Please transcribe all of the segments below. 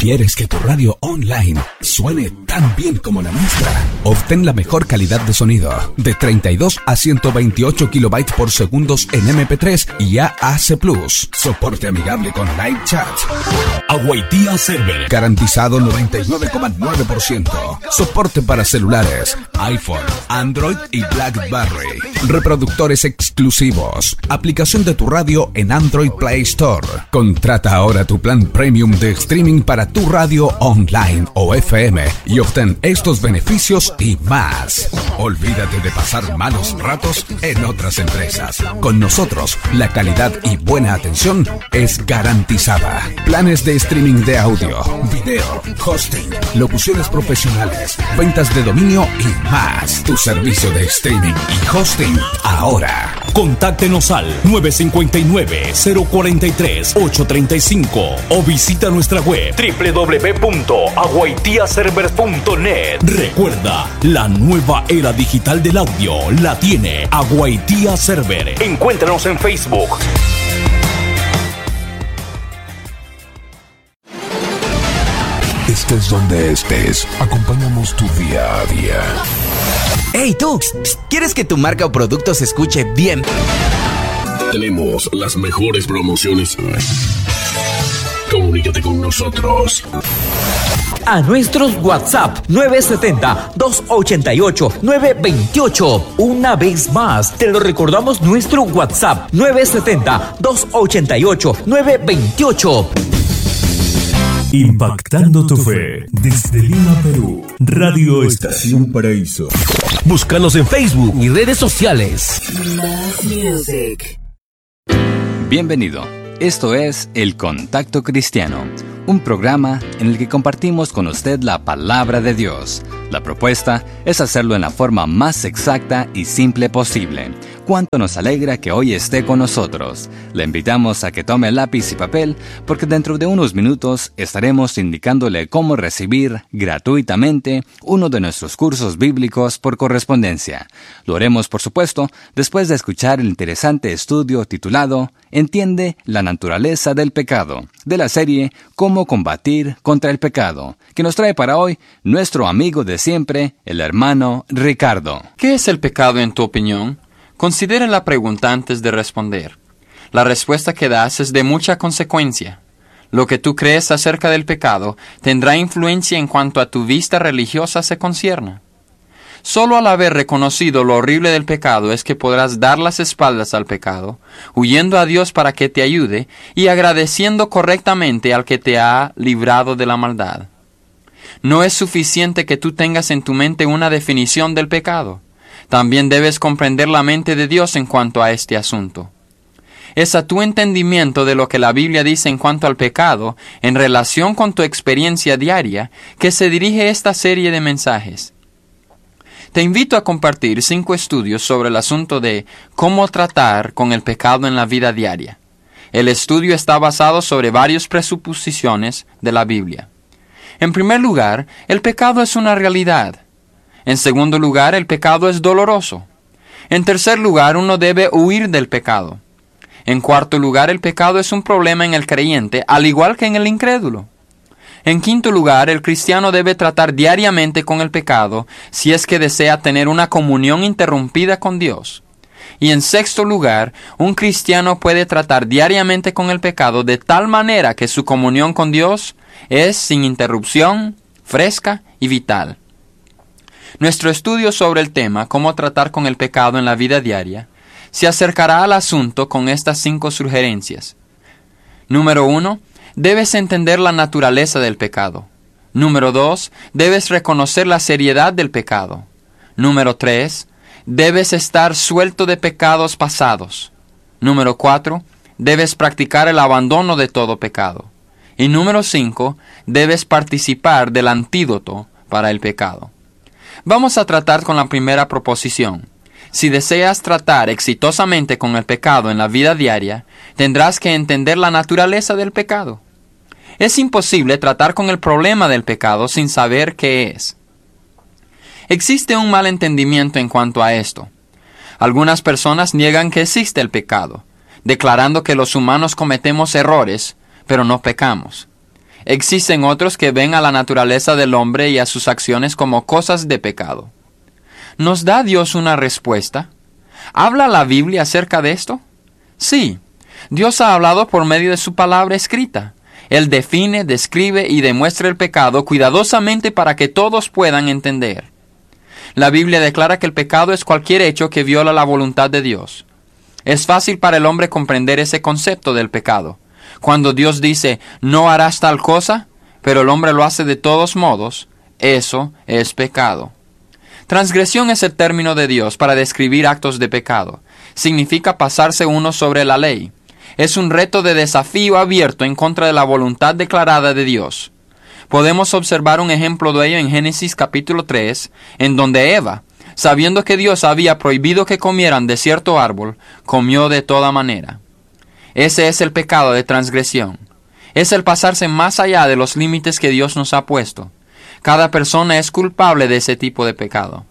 ¿Quieres que tu radio online suene tan bien como la nuestra? Obtén la mejor calidad de sonido de 32 a 128 kilobytes por segundos en MP3 y AAC+. Soporte amigable con live chat. Awaitia Server. Garantizado 99,9%. Soporte para celulares, iPhone, Android y BlackBerry. Reproductores exclusivos. Aplicación de tu radio en Android Play Store. Contrata ahora tu plan premium de streaming para tu radio online o FM y obtén estos beneficios y más. Olvídate de pasar malos ratos en otras empresas. Con nosotros, la calidad y buena atención es garantizada. Planes de streaming de audio, video, hosting, locuciones profesionales, ventas de dominio y más. Tu servicio de streaming y hosting ahora. Contáctenos al 959-043-835 o visita nuestra web www.aguaitiaserver.net. Recuerda, la nueva era digital del audio la tiene Awaitia Server. Encuéntranos en Facebook. Estés donde estés, acompañamos tu día a día. ¡Hey tú! ¿Quieres que tu marca o producto se escuche bien? Tenemos las mejores promociones. Comunícate con nosotros. A nuestros WhatsApp 970-288-928. Una vez más, te lo recordamos, nuestro WhatsApp 970-288-928. Impactando tu fe. Desde Lima, Perú. Radio Estación Paraíso. Búscanos en Facebook y redes sociales. Bienvenido. Esto es El Contacto Cristiano, un programa en el que compartimos con usted la palabra de Dios. La propuesta es hacerlo en la forma más exacta y simple posible. Cuánto nos alegra que hoy esté con nosotros. Le invitamos a que tome lápiz y papel, porque dentro de unos minutos estaremos indicándole cómo recibir gratuitamente uno de nuestros cursos bíblicos por correspondencia. Lo haremos, por supuesto, después de escuchar el interesante estudio titulado Entiende la naturaleza del pecado, de la serie Cómo combatir contra el pecado, que nos trae para hoy nuestro amigo de siempre, el hermano Ricardo. ¿Qué es el pecado en tu opinión? Considera la pregunta antes de responder. La respuesta que das es de mucha consecuencia. Lo que tú crees acerca del pecado tendrá influencia en cuanto a tu vista religiosa se concierne. Solo al haber reconocido lo horrible del pecado es que podrás dar las espaldas al pecado, huyendo a Dios para que te ayude y agradeciendo correctamente al que te ha librado de la maldad. No es suficiente que tú tengas en tu mente una definición del pecado. También debes comprender la mente de Dios en cuanto a este asunto. Es a tu entendimiento de lo que la Biblia dice en cuanto al pecado, en relación con tu experiencia diaria, que se dirige esta serie de mensajes. Te invito a compartir 5 estudios sobre el asunto de cómo tratar con el pecado en la vida diaria. El estudio está basado sobre varias presuposiciones de la Biblia. En primer lugar, el pecado es una realidad. En segundo lugar, el pecado es doloroso. En tercer lugar, uno debe huir del pecado. En cuarto lugar, el pecado es un problema en el creyente, al igual que en el incrédulo. En quinto lugar, el cristiano debe tratar diariamente con el pecado si es que desea tener una comunión interrumpida con Dios. Y en sexto lugar, un cristiano puede tratar diariamente con el pecado de tal manera que su comunión con Dios es sin interrupción, fresca y vital. Nuestro estudio sobre el tema, cómo tratar con el pecado en la vida diaria, se acercará al asunto con estas 5 sugerencias. Número 1. Debes entender la naturaleza del pecado. Número 2. Debes reconocer la seriedad del pecado. Número 3. Debes estar suelto de pecados pasados. Número 4. Debes practicar el abandono de todo pecado. Y número 5. Debes participar del antídoto para el pecado. Vamos a tratar con la primera proposición. Si deseas tratar exitosamente con el pecado en la vida diaria, tendrás que entender la naturaleza del pecado. Es imposible tratar con el problema del pecado sin saber qué es. Existe un mal entendimiento en cuanto a esto. Algunas personas niegan que existe el pecado, declarando que los humanos cometemos errores, pero no pecamos. Existen otros que ven a la naturaleza del hombre y a sus acciones como cosas de pecado. ¿Nos da Dios una respuesta? ¿Habla la Biblia acerca de esto? Sí, Dios ha hablado por medio de su palabra escrita. Él define, describe y demuestra el pecado cuidadosamente para que todos puedan entender. La Biblia declara que el pecado es cualquier hecho que viola la voluntad de Dios. Es fácil para el hombre comprender ese concepto del pecado. Cuando Dios dice, no harás tal cosa, pero el hombre lo hace de todos modos, eso es pecado. Transgresión es el término de Dios para describir actos de pecado. Significa pasarse uno sobre la ley. Es un reto de desafío abierto en contra de la voluntad declarada de Dios. Podemos observar un ejemplo de ello en Génesis capítulo 3, en donde Eva, sabiendo que Dios había prohibido que comieran de cierto árbol, comió de toda manera. Ese es el pecado de transgresión. Es el pasarse más allá de los límites que Dios nos ha puesto. Cada persona es culpable de ese tipo de pecado.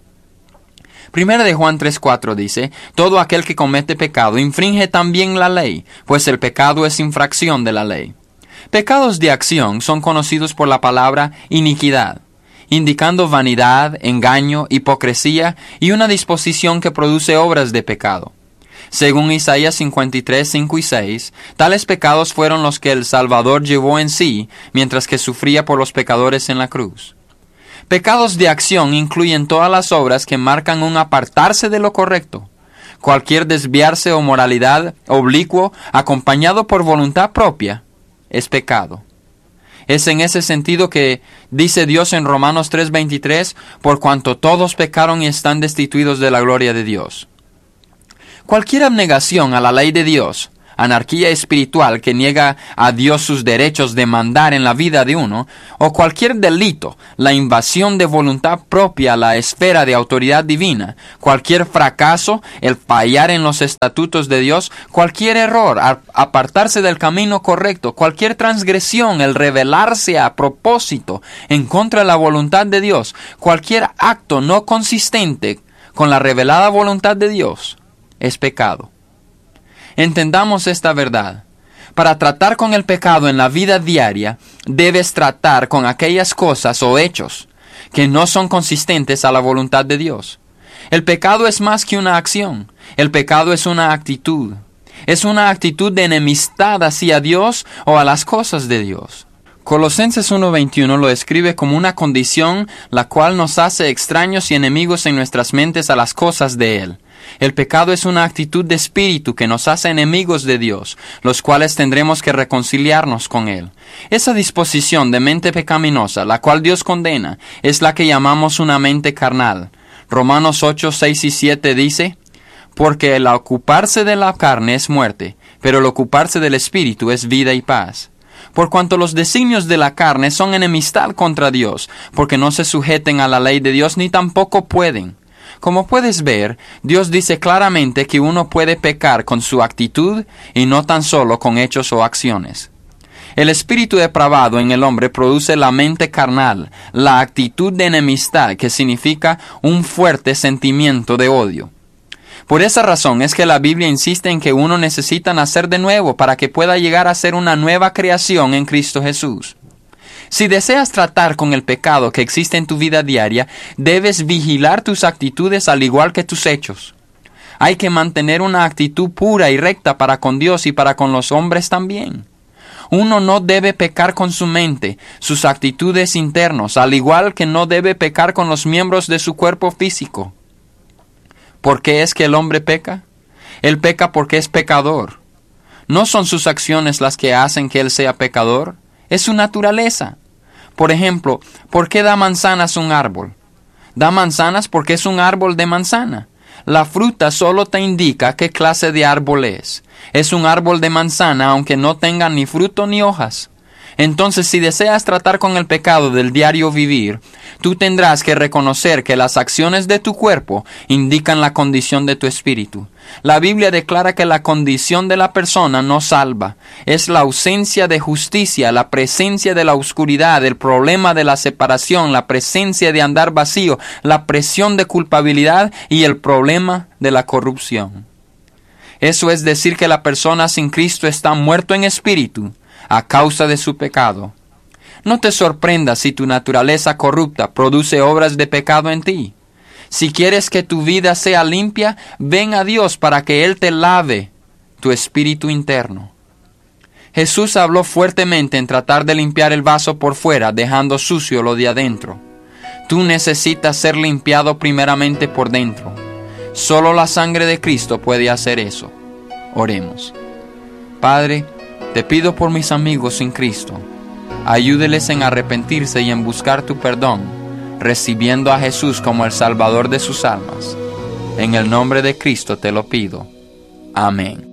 Primera de Juan 3:4 dice, todo aquel que comete pecado infringe también la ley, pues el pecado es infracción de la ley. Pecados de acción son conocidos por la palabra iniquidad, indicando vanidad, engaño, hipocresía y una disposición que produce obras de pecado. Según Isaías 53, 5 y 6, tales pecados fueron los que el Salvador llevó en sí, mientras que sufría por los pecadores en la cruz. Pecados de acción incluyen todas las obras que marcan un apartarse de lo correcto. Cualquier desviarse o moralidad oblicuo, acompañado por voluntad propia, es pecado. Es en ese sentido que dice Dios en Romanos 3:23, por cuanto todos pecaron y están destituidos de la gloria de Dios. Cualquier abnegación a la ley de Dios, anarquía espiritual que niega a Dios sus derechos de mandar en la vida de uno, o cualquier delito, la invasión de voluntad propia a la esfera de autoridad divina, cualquier fracaso, el fallar en los estatutos de Dios, cualquier error, apartarse del camino correcto, cualquier transgresión, el rebelarse a propósito en contra de la voluntad de Dios, cualquier acto no consistente con la revelada voluntad de Dios, es pecado. Entendamos esta verdad. Para tratar con el pecado en la vida diaria, debes tratar con aquellas cosas o hechos que no son consistentes a la voluntad de Dios. El pecado es más que una acción. El pecado es una actitud. Es una actitud de enemistad hacia Dios o a las cosas de Dios. Colosenses 1:21 lo describe como una condición la cual nos hace extraños y enemigos en nuestras mentes a las cosas de Él. El pecado es una actitud de espíritu que nos hace enemigos de Dios, los cuales tendremos que reconciliarnos con Él. Esa disposición de mente pecaminosa, la cual Dios condena, es la que llamamos una mente carnal. Romanos 8:6 y 7 dice, porque el ocuparse de la carne es muerte, pero el ocuparse del espíritu es vida y paz. Por cuanto los designios de la carne son enemistad contra Dios, porque no se sujeten a la ley de Dios ni tampoco pueden. Como puedes ver, Dios dice claramente que uno puede pecar con su actitud y no tan solo con hechos o acciones. El espíritu depravado en el hombre produce la mente carnal, la actitud de enemistad que significa un fuerte sentimiento de odio. Por esa razón es que la Biblia insiste en que uno necesita nacer de nuevo para que pueda llegar a ser una nueva creación en Cristo Jesús. Si deseas tratar con el pecado que existe en tu vida diaria, debes vigilar tus actitudes al igual que tus hechos. Hay que mantener una actitud pura y recta para con Dios y para con los hombres también. Uno no debe pecar con su mente, sus actitudes internos, al igual que no debe pecar con los miembros de su cuerpo físico. ¿Por qué es que el hombre peca? Él peca porque es pecador. No son sus acciones las que hacen que él sea pecador, es su naturaleza. Por ejemplo, ¿por qué da manzanas un árbol? Da manzanas porque es un árbol de manzana. La fruta solo te indica qué clase de árbol es. Es un árbol de manzana aunque no tenga ni fruto ni hojas. Entonces, si deseas tratar con el pecado del diario vivir, tú tendrás que reconocer que las acciones de tu cuerpo indican la condición de tu espíritu. La Biblia declara que la condición de la persona no salva. Es la ausencia de justicia, la presencia de la oscuridad, el problema de la separación, la presencia de andar vacío, la presión de culpabilidad y el problema de la corrupción. Eso es decir que la persona sin Cristo está muerto en espíritu a causa de su pecado. No te sorprendas si tu naturaleza corrupta produce obras de pecado en ti. Si quieres que tu vida sea limpia, ven a Dios para que Él te lave tu espíritu interno. Jesús habló fuertemente en tratar de limpiar el vaso por fuera, dejando sucio lo de adentro. Tú necesitas ser limpiado primeramente por dentro. Solo la sangre de Cristo puede hacer eso. Oremos. Padre, te pido por mis amigos sin Cristo. Ayúdeles en arrepentirse y en buscar tu perdón, recibiendo a Jesús como el Salvador de sus almas. En el nombre de Cristo te lo pido. Amén.